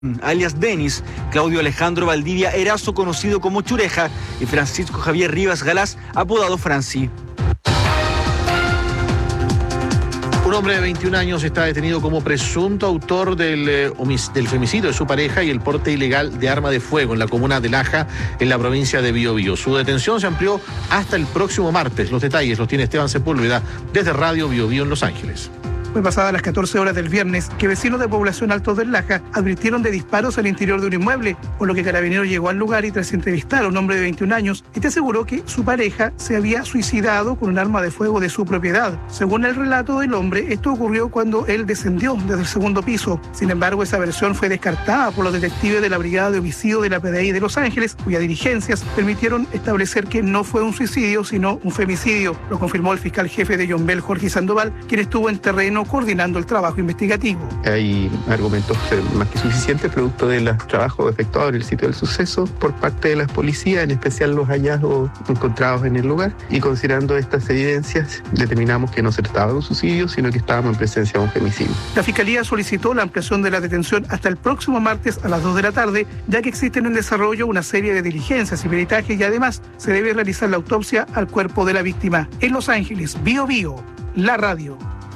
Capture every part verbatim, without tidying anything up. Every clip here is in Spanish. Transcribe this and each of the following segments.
alias Denis, Claudio Alejandro Valdivia Erazo, conocido como Chureja, y Francisco Javier Rivas Galás, apodado Franci. Un hombre de veintiún años está detenido como presunto autor del, eh, del femicidio de su pareja y el porte ilegal de arma de fuego en la comuna de Laja, en la provincia de Biobío. Su detención se amplió hasta el próximo martes. Los detalles los tiene Esteban Sepúlveda desde Radio Biobío en Los Ángeles. Fue pasadas las catorce horas del viernes que vecinos de población Altos del Laja advirtieron de disparos al interior de un inmueble, por lo que Carabineros llegó al lugar y tras entrevistar a un hombre de veintiún años, este aseguró que su pareja se había suicidado con un arma de fuego de su propiedad. Según el relato del hombre, esto ocurrió cuando él descendió desde el segundo piso. Sin embargo, esa versión fue descartada por los detectives de la Brigada de Homicidio de la P D I de Los Ángeles, cuyas diligencias permitieron establecer que no fue un suicidio, sino un femicidio. Lo confirmó el fiscal jefe de Yombel, Jorge Sandoval, quien estuvo en terreno coordinando el trabajo investigativo. Hay argumentos eh, más que suficientes producto de los trabajos efectuados en el sitio del suceso por parte de las policías, en especial los hallazgos encontrados en el lugar, y considerando estas evidencias determinamos que no se trataba de un suicidio, sino que estábamos en presencia de un femicidio. La Fiscalía solicitó la ampliación de la detención hasta el próximo martes a las dos de la tarde, ya que existen en desarrollo una serie de diligencias y peritajes y además se debe realizar la autopsia al cuerpo de la víctima. En Los Ángeles, Bio Bio, la radio.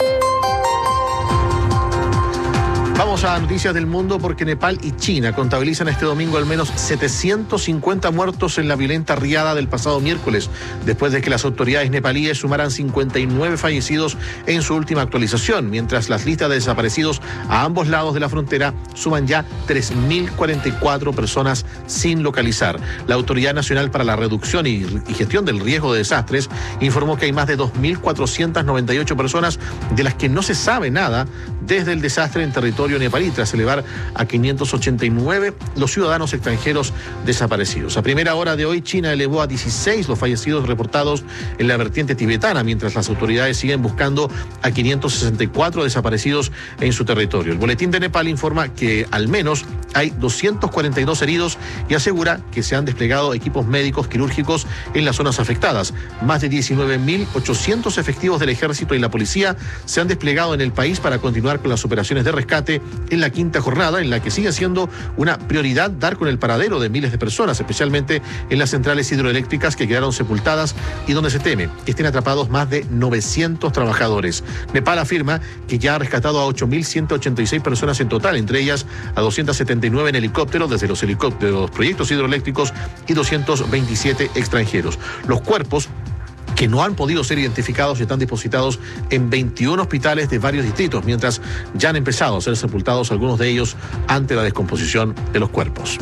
Vamos a noticias del mundo porque Nepal y China contabilizan este domingo al menos setecientos cincuenta muertos en la violenta riada del pasado miércoles, después de que las autoridades nepalíes sumaran cincuenta y nueve fallecidos en su última actualización, mientras las listas de desaparecidos a ambos lados de la frontera suman ya tres mil cuarenta y cuatro personas sin localizar. La Autoridad Nacional para la Reducción y, y Gestión del Riesgo de Desastres informó que hay más de dos mil cuatrocientas noventa y ocho personas de las que no se sabe nada desde el desastre en territorio nepalí, tras elevar a quinientos ochenta y nueve los ciudadanos extranjeros desaparecidos. A primera hora de hoy, China elevó a dieciséis los fallecidos reportados en la vertiente tibetana, mientras las autoridades siguen buscando a quinientos sesenta y cuatro desaparecidos en su territorio. El boletín de Nepal informa que al menos hay doscientos cuarenta y dos heridos y asegura que se han desplegado equipos médicos quirúrgicos en las zonas afectadas. Más de diecinueve mil ochocientos efectivos del ejército y la policía se han desplegado en el país para continuar con las operaciones de rescate en la quinta jornada, en la que sigue siendo una prioridad dar con el paradero de miles de personas, especialmente en las centrales hidroeléctricas que quedaron sepultadas y donde se teme que estén atrapados más de novecientos trabajadores. Nepal afirma que ya ha rescatado a ocho mil ciento ochenta y seis personas en total, entre ellas a doscientos setenta y nueve en helicópteros desde los helicópteros, proyectos hidroeléctricos y doscientos veintisiete extranjeros. Los cuerpos que no han podido ser identificados y están depositados en veintiún hospitales de varios distritos, mientras ya han empezado a ser sepultados algunos de ellos ante la descomposición de los cuerpos.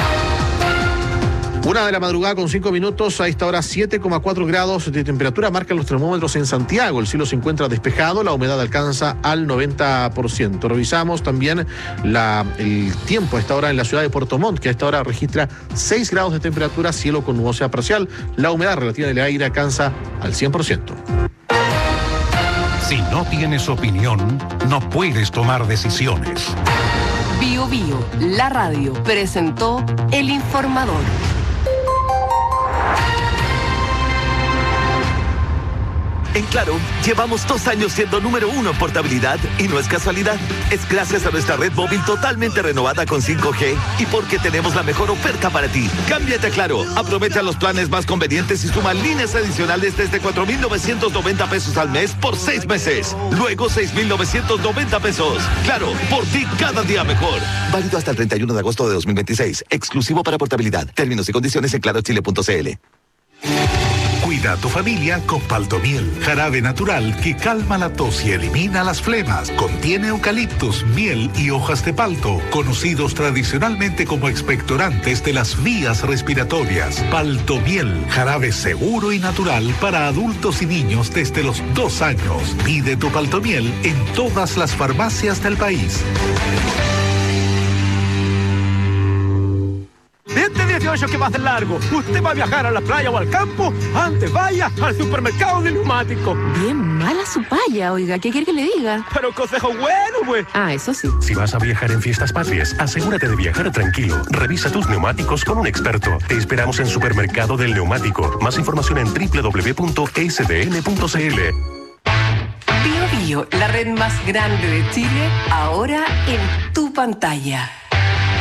Una de la madrugada con cinco minutos, a esta hora siete coma cuatro grados de temperatura marcan los termómetros en Santiago. El cielo se encuentra despejado, la humedad alcanza al noventa por ciento. Revisamos también la, el tiempo a esta hora en la ciudad de Puerto Montt, que a esta hora registra seis grados de temperatura, cielo con nubosidad parcial. La humedad relativa del aire alcanza al cien por ciento. Si no tienes opinión, no puedes tomar decisiones. Bio Bio, la radio, presentó El Informador. En Claro, llevamos dos años siendo número uno en portabilidad y no es casualidad. Es gracias a nuestra red móvil totalmente renovada con cinco G y porque tenemos la mejor oferta para ti. Cámbiate a Claro, aprovecha los planes más convenientes y suma líneas adicionales desde cuatro mil novecientos noventa pesos al mes por seis meses. Luego seis mil novecientos noventa pesos. Claro, por ti cada día mejor. Válido hasta el treinta y uno de agosto de dos mil veintiséis. Exclusivo para portabilidad. Términos y condiciones en claro chile punto c l. Cuida a tu familia con Paltomiel, jarabe natural que calma la tos y elimina las flemas. Contiene eucaliptus, miel y hojas de palto, conocidos tradicionalmente como expectorantes de las vías respiratorias. Paltomiel, jarabe seguro y natural para adultos y niños desde los dos años. Pide tu Paltomiel en todas las farmacias del país. Este dieciocho que va a ser largo, usted va a viajar a la playa o al campo, antes vaya al supermercado de neumáticos. Bien mala su paya, oiga, ¿qué quiere que le diga? Pero consejo bueno, pues. Ah, eso sí. Si vas a viajar en fiestas patrias, asegúrate de viajar tranquilo. Revisa tus neumáticos con un experto. Te esperamos en Supermercado del Neumático. Más información en doble u doble u doble u punto s d n punto c l. Bio Bio, la red más grande de Chile, ahora en tu pantalla.